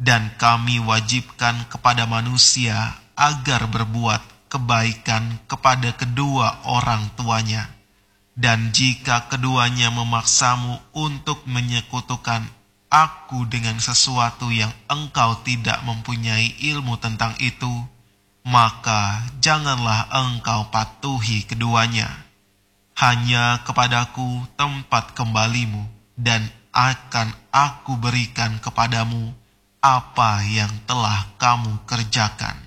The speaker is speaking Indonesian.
Dan kami wajibkan kepada manusia agar berbuat kebaikan kepada kedua orang tuanya. Dan jika keduanya memaksamu untuk menyekutukan aku dengan sesuatu yang engkau tidak mempunyai ilmu tentang itu, maka janganlah engkau patuhi keduanya. Hanya kepadaku tempat kembalimu, dan akan aku berikan kepadamu apa yang telah kamu kerjakan.